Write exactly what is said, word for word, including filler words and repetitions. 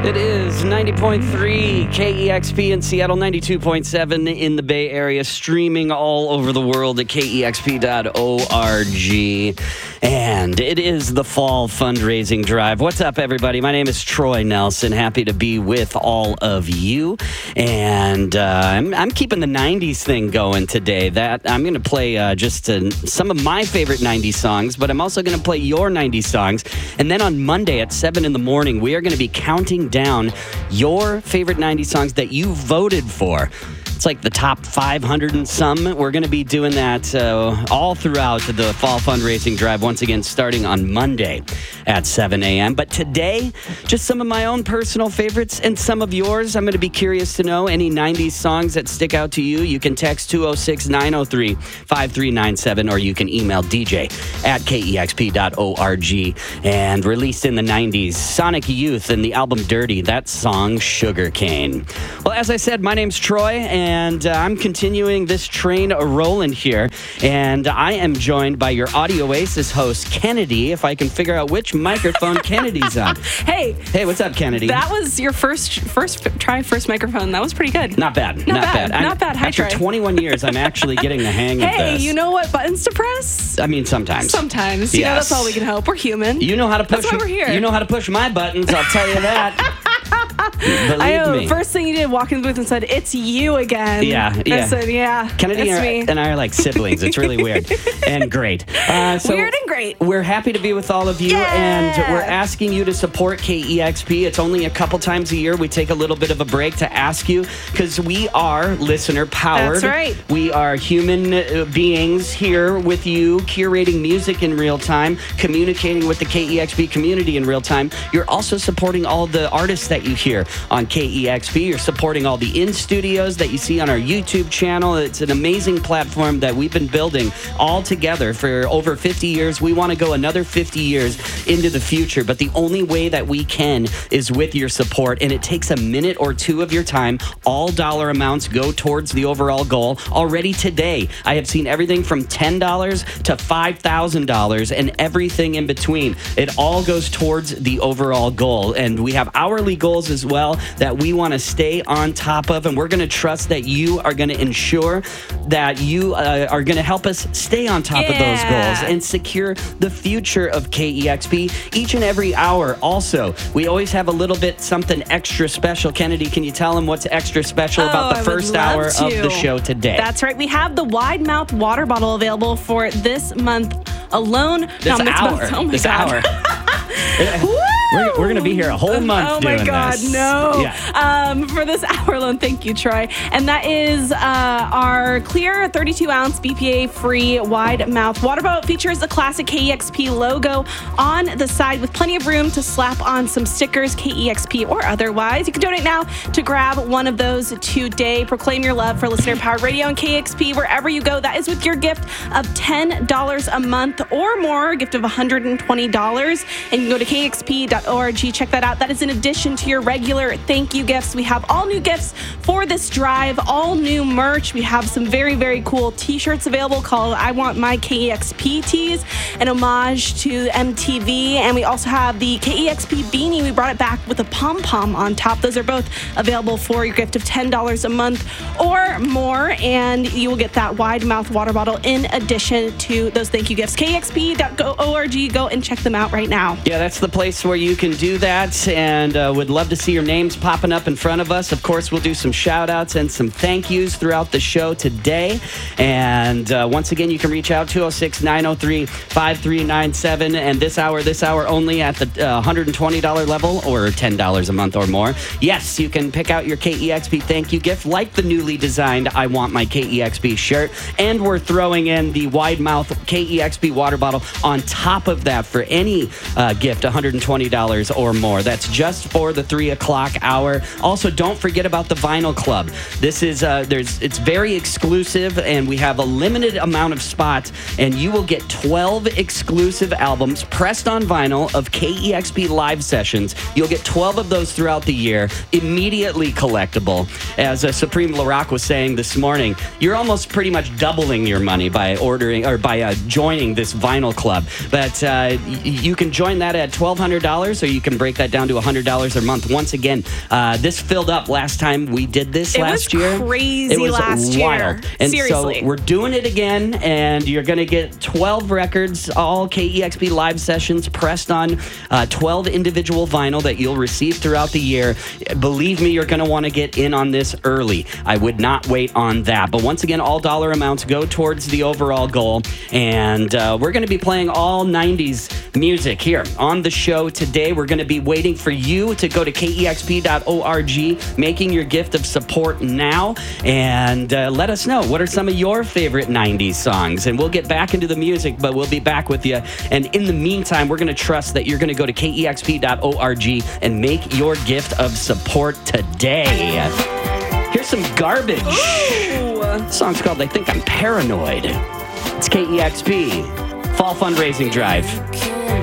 It is ninety point three K E X P in Seattle, ninety-two point seven in the Bay Area, streaming all over the world at K E X P dot org. And it is the fall fundraising drive. What's up, everybody? My name is Troy Nelson. Happy to be with all of you. And uh, I'm, I'm keeping the nineties thing going today. That I'm going to play uh, just uh, some of my favorite nineties songs, but I'm also going to play your nineties songs. And then on Monday at seven in the morning, we are going to be counting down your favorite nineties songs that you voted for. It's like the top five hundred and some. We're going to be doing that uh, all throughout the fall fundraising drive, once again, starting on Monday at seven a.m. But today, just some of my own personal favorites and some of yours. I'm going to be curious to know any nineties songs that stick out to you. You can text two oh six, nine oh three, five three nine seven, or you can email D J at K E X P dot org. And released in the nineties, Sonic Youth and the album Dirty, that song Sugarcane. Well, as I said, my name's Troy, and And uh, I'm continuing this train rolling here. And I am joined by your Audio Oasis host, Kennedy, if I can figure out which microphone Kennedy's on. Hey. Hey, what's up, Kennedy? That was your first first try, first microphone. That was pretty good. Not bad. Not, not bad. bad. Not bad. Hi, After Troy. twenty-one years, I'm actually getting the hang of Hey, this. you know what buttons to press? I mean, sometimes. Sometimes. You Yes. know, that's all we can hope. We're human. You know how to push. That's why we're here. You know how to push my buttons, I'll tell you that. Believe I know. me. First thing you did, walk in the booth and said, "It's you again." Yeah, yeah. I said, "Yeah, Kennedy that's are, me." and I are like siblings. It's really weird and great. Uh, so Weird and great. We're happy to be with all of you, Yeah. and we're asking you to support K E X P. It's only a couple times a year we take a little bit of a break to ask you, because we are listener powered. That's right. We are human uh, beings here with you, curating music in real time, communicating with the K E X P community in real time. You're also supporting all the artists that you hear on K E X P. You're supporting all the in-studios that you see on our YouTube channel. It's an amazing platform that we've been building all together for over fifty years. We want to go another fifty years into the future, but the only way that we can is with your support, and it takes a minute or two of your time. All dollar amounts go towards the overall goal. Already today, I have seen everything from ten dollars to five thousand dollars and everything in between. It all goes towards the overall goal, and we have hourly goals as well that we want to stay on top of, and we're going to trust that you are going to ensure that you uh, are going to help us stay on top Yeah. of those goals and secure the future of K E X P each and every hour. Also, we always have a little bit something extra special. Kennedy, can you tell them what's extra special Oh, about the I would first love hour to. of the show today? That's right. We have the wide mouth water bottle available for this month alone. This no, hour. Month. Oh my this God. hour. We're, we're going to be here a whole month Oh doing my God, this. no. Yeah. Um, for this hour alone, thank you, Troy. And that is uh, our clear thirty-two ounce B P A-free wide mouth water bottle. It features a classic K E X P logo on the side with plenty of room to slap on some stickers, K E X P or otherwise. You can donate now to grab one of those today. Proclaim your love for listener-powered radio and K E X P wherever you go. That is with your gift of ten dollars a month or more, a gift of one hundred twenty dollars. And you can go to K E X P dot org. Check that out. That is in addition to your regular thank you gifts. We have all new gifts for this drive, all new merch. We have some very, very cool t-shirts available called I Want My K E X P Tees, an homage to M T V. And we also have the K E X P beanie. We brought it back with a pom-pom on top. Those are both available for your gift of ten dollars a month or more. And you will get that wide mouth water bottle in addition to those thank you gifts. K E X P dot org. Go and check them out right now. Yeah, that's the place where you can do that, and uh, would love to see your names popping up in front of us. Of course, we'll do some shout outs and some thank yous throughout the show today. And uh, once again, you can reach out two oh six, nine oh three, five three nine seven. And this hour, this hour only at the uh, one hundred twenty dollars level or ten dollars a month or more. Yes, you can pick out your K E X P thank you gift, like the newly designed I Want My K E X P shirt. And we're throwing in the wide mouth K E X P water bottle on top of that for any uh, gift, one hundred twenty dollars or more. That's just for the three o'clock hour. Also, don't forget about the Vinyl Club. This is uh, there's it's very exclusive, and we have a limited amount of spots, and you will get twelve exclusive albums pressed on vinyl of K E X P live sessions. You'll get twelve of those throughout the year, immediately collectible. As uh, Supreme LaRock was saying this morning, you're almost pretty much doubling your money by ordering or by uh, joining this Vinyl Club. But uh, y- you can join that at twelve hundred dollars. dollars, or you can break that down to one hundred dollars a month. Once again, uh, this filled up last time we did this it last was year. Crazy it was last wild. year. And Seriously. so we're doing it again, and you're going to get twelve records, all K E X P live sessions pressed on uh, twelve individual vinyl that you'll receive throughout the year. Believe me, you're going to want to get in on this early. I would not wait on that. But once again, all dollar amounts go towards the overall goal. And uh, we're going to be playing all nineties music here on the show today. We're going to be waiting for you to go to K E X P dot org, making your gift of support now, and uh, let us know what are some of your favorite nineties songs. And we'll get back into the music, but we'll be back with you. And in the meantime, we're going to trust that you're going to go to K E X P dot org and make your gift of support today. Here's some garbage. Ooh. The song's called I Think I'm Paranoid. It's K E X P Fall Fundraising Drive.